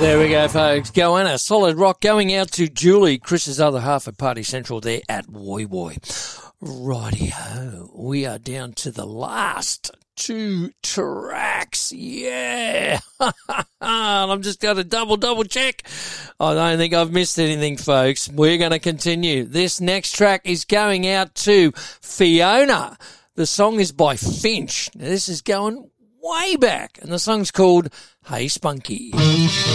There we go, folks. Goanna, solid rock going out to Julie, Chris's other half at Party Central there at Woy Woy. Righty-ho, we are down to the last 2 tracks. Yeah. I'm just going to double check. I don't think I've missed anything, folks. We're going to continue. This next track is going out to Fiona. The song is by Finch. Now, this is going way back, and the song's called Hey Spunky.